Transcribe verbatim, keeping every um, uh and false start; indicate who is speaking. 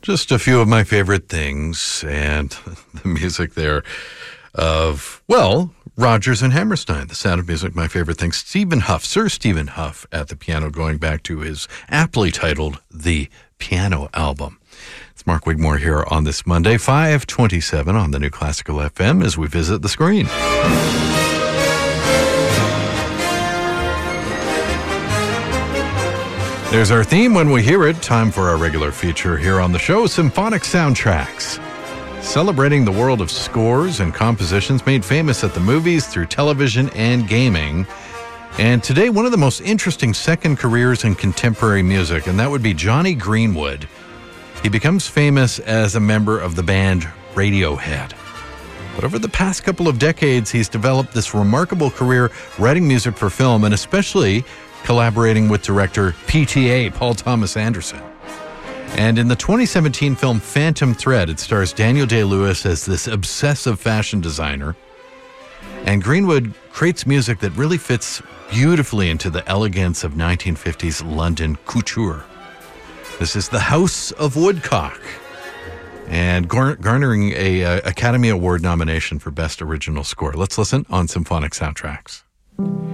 Speaker 1: Just a few of my favorite things, and the music there of, well, Rodgers and Hammerstein, The Sound of Music, my favorite thing. Stephen Hough, Sir Stephen Hough at the piano, going back to his aptly titled The Piano Album. It's Mark Wigmore here on this Monday, five twenty-seven on the New Classical F M as we visit the screen. There's our theme when we hear it. Time for our regular feature here on the show, Symphonic Soundtracks. Celebrating the world of scores and compositions made famous at the movies, through television, and gaming. And today, one of the most interesting second careers in contemporary music, and that would be Jonny Greenwood. He becomes famous as a member of the band Radiohead. But over the past couple of decades, he's developed this remarkable career writing music for film, and especially collaborating with director P T A, Paul Thomas Anderson. And in the twenty seventeen film Phantom Thread, it stars Daniel Day-Lewis as this obsessive fashion designer. And Greenwood creates music that really fits beautifully into the elegance of nineteen fifties London couture. This is The House of Woodcock, and gar- garnering a uh, Academy Award nomination for Best Original Score. Let's listen on Symphonic Soundtracks.